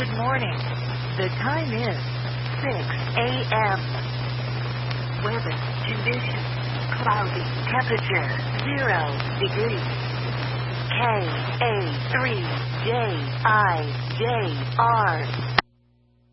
Good morning. The time is 6 a.m. Weather conditions cloudy. Temperature 0 degrees. KA3JIJR